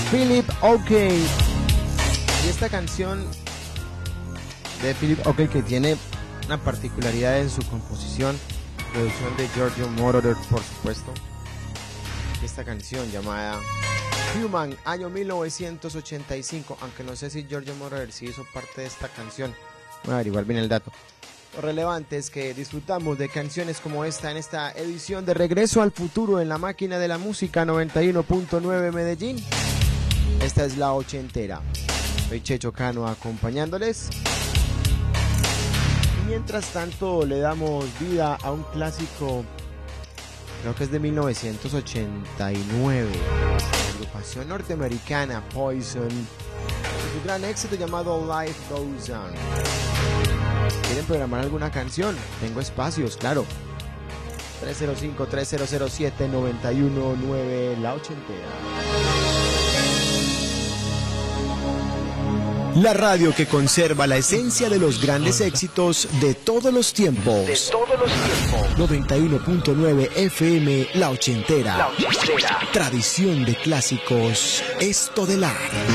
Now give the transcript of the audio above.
Philip Oakey. Y esta canción de Philip Oakey, que tiene una particularidad en su composición, producción de Giorgio Moroder, por supuesto. Esta canción llamada Human, año 1985, aunque no sé si Giorgio Moroder sí hizo parte de esta canción. Voy a averiguar bien el dato. Lo relevante es que disfrutamos de canciones como esta en esta edición de Regreso al Futuro en la Máquina de la Música 91.9 Medellín. Esta es la ochentera. Soy Checho Cano acompañándoles. Y mientras tanto le damos vida a un clásico, creo que es de 1989. La agrupación norteamericana Poison, su gran éxito llamado Life Goes On. ¿Quieren programar alguna canción? Tengo espacios, claro. 305-3007-919, la ochentera. La radio que conserva la esencia de los grandes éxitos de todos los tiempos. 91.9 FM, la ochentera. Tradición de clásicos, Estodelar.